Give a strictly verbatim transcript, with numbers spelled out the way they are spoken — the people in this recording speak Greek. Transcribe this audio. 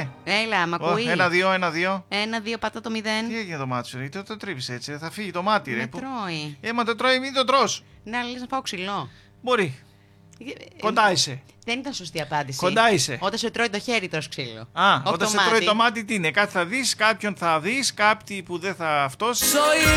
Ναι. Έλα, μ' ακούει. Ένα, δύο, ένα, δύο. Ένα, δύο, πατά το μηδέν. Τι έγινε το μάτι σου, γιατί το τρίβεις έτσι, θα φύγει το μάτι, ρε. Με Που... τρώει. Ε, μα το τρώει, μην το τρως. Να λες να φάω ξυλό. Μπορεί. Ε, Κοντά είσαι. Δεν ήταν σωστή απάντηση. Κοντά είσαι. Όταν σε τρώει το χέρι, τρως ξύλο. Α, όχι όταν το σε τρώει μάτι. το μάτι τι είναι, κάτι θα δεις, κάποιον θα δεις, κάποιοι που δεν θα αυτός.